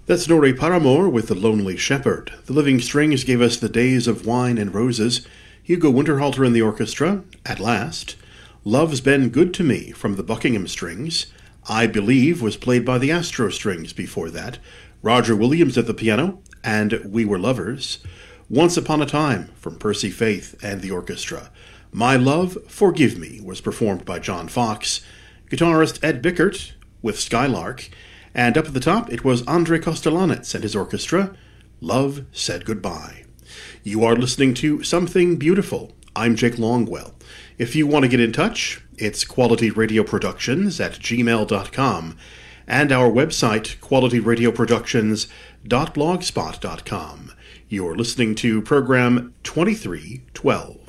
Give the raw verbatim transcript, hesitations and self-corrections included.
That's Norrie Paramore with The Lonely Shepherd. The Living Strings gave us The Days of Wine and Roses. Hugo Winterhalter in the orchestra, At Last. Love's Been Good to Me from the Buckingham Strings. I Believe was played by the Astro Strings before that. Roger Williams at the piano, and We Were Lovers. Once Upon a Time from Percy Faith and the orchestra. My Love, Forgive Me was performed by John Fox. Guitarist Ed Bickert with Skylark. And up at the top, it was Andrei Kostelanetz and his orchestra, Love Said Goodbye. You are listening to Something Beautiful. I'm Jake Longwell. If you want to get in touch, it's Quality Radio Productions at gmail dot com and our website, quality radio productions dot blogspot dot com. You're listening to program twenty-three twelve.